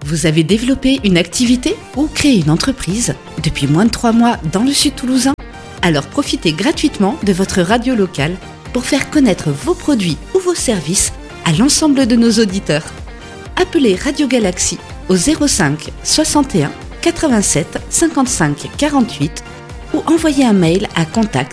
Vous avez développé une activité ou créé une entreprise depuis moins de 3 mois dans le sud toulousain? Alors profitez gratuitement de votre radio locale pour faire connaître vos produits ou vos services à l'ensemble de nos auditeurs. Appelez Radio Galaxy au 05 61 87 55 48 ou envoyez un mail à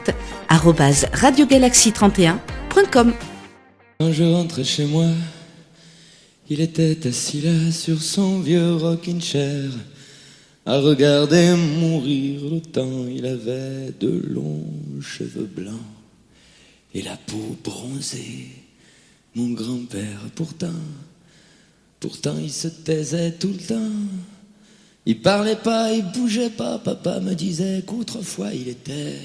contact@radiogalaxy31.com. Quand je rentrais chez moi, il était assis là sur son vieux rocking chair, à regarder mourir le temps. Il avait de longs cheveux blancs et la peau bronzée, mon grand-père. Pourtant il se taisait tout le temps. Il parlait pas, il bougeait pas. Papa me disait qu'autrefois il était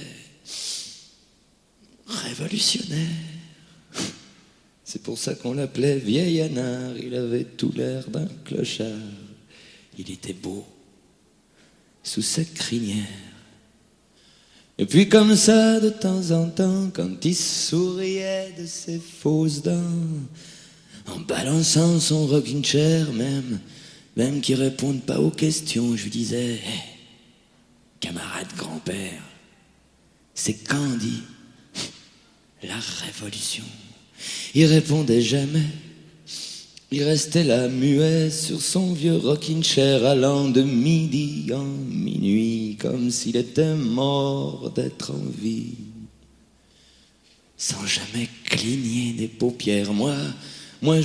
révolutionnaire. C'est pour ça qu'on l'appelait vieil anard. Il avait tout l'air d'un clochard. Il était beau sous cette crinière. Et puis comme ça, de temps en temps, quand il souriait de ses fausses dents, en balançant son rocking chair, même qu'il réponde pas aux questions, je lui disais: hey, camarade grand-père, c'est quand dit la révolution? Il répondait jamais. Il restait là muet sur son vieux rocking chair, allant de midi en minuit, comme s'il était mort d'être en vie, sans jamais cligner des paupières. Moi,